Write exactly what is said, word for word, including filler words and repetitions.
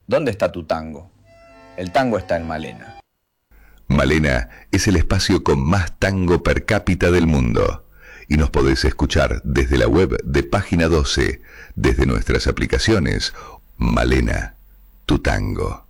¿Dónde está tu tango? El tango está en Malena. Malena es el espacio con más tango per cápita del mundo. Y nos podés escuchar desde la web de Página doce, desde nuestras aplicaciones. Malena, tu tango.